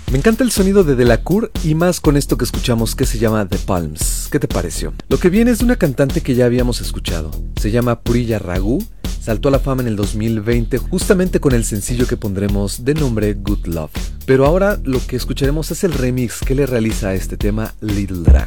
Me encanta el sonido de Delacour y más con esto que escuchamos que se llama The Palms. ¿Qué te pareció? Lo que viene es de una cantante que ya habíamos escuchado. Se llama Priya Raghu. Saltó a la fama en el 2020 justamente con el sencillo que pondremos de nombre Good Love. Pero ahora lo que escucharemos es el remix que le realiza a este tema Little Dragon.